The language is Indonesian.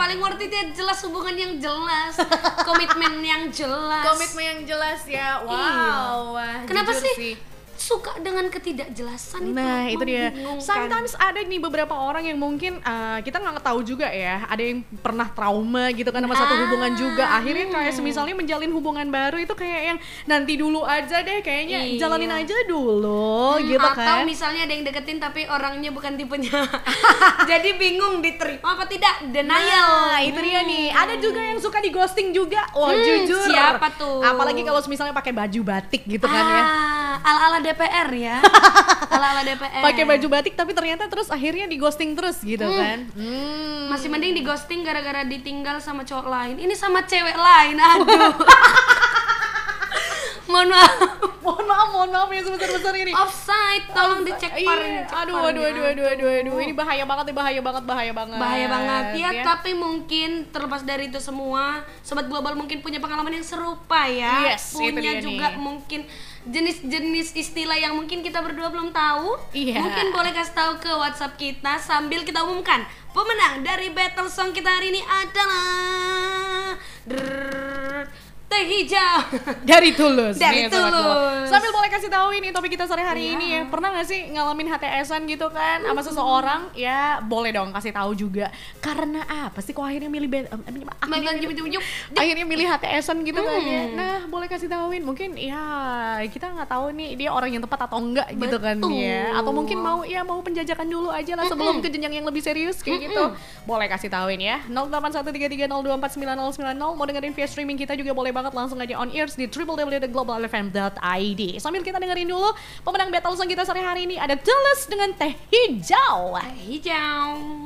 paling worth it ya jelas, hubungan yang jelas, komitmen yang jelas. Komitmen yang jelas ya. Wow. Wah, Kenapa jujur sih suka dengan ketidakjelasan itu? Nah itu dia. Membingungkan. Sometimes ada nih beberapa orang yang mungkin kita nggak tahu juga ya. Ada yang pernah trauma gitu kan sama satu hubungan juga. Akhirnya kayak misalnya menjalin hubungan baru itu kayak yang nanti dulu aja deh, kayaknya jalanin aja dulu gitu atau kan. misalnya ada yang deketin tapi orangnya bukan tipenya. Jadi bingung diterima apa tidak, denial. Nah itu dia nih. Ada juga yang suka di ghosting juga. Wah jujur. Siapa tuh? Apalagi kalau misalnya pakai baju batik gitu kan ya. Ala-ala DPR ya. Ala-ala DPR. Pakai baju batik tapi ternyata terus akhirnya di ghosting terus gitu kan. Masih mending di ghosting gara-gara ditinggal sama cowok lain. Ini sama cewek lain, aduh. Mohon maaf yang sebesar-besar ini. offside, tolong dicek Iya. par. Aduh. Ini bahaya banget. Bahaya banget ya, tapi mungkin terlepas dari itu semua, Sobat Global mungkin punya pengalaman yang serupa ya. Yes, itu punya dia juga nih. mungkin jenis-jenis istilah yang mungkin kita berdua belum tahu. Iya. Mungkin boleh kasih tahu ke WhatsApp kita sambil kita umumkan pemenang dari battle song kita hari ini adalah Teh Hijau dari Tulus. Dari nih, Sobat Global. Tulus. Sambil boleh kasih tahu ini topik kita sore hari ini ya. Pernah gak sih ngalamin HTS-an gitu kan sama seseorang? Ya boleh dong kasih tahu juga. Karena apa sih kok akhirnya milih akhirnya milih HTS-an gitu kan ya. Nah boleh kasih tahuin, mungkin ya kita nggak tahu nih dia orang yang tepat atau enggak gitu kan ya. Atau mungkin mau penjajakan dulu aja lah sebelum ke jenjang yang lebih serius kayak gitu. Boleh kasih tahuin ya. 081330249090. Mau dengerin via streaming kita juga boleh banget, langsung aja on ears di www.globalfm.id. Sambil kita dengerin dulu pemenang battle song kita sore hari ini ada Tulus dengan Teh Hijau. Teh Hijau.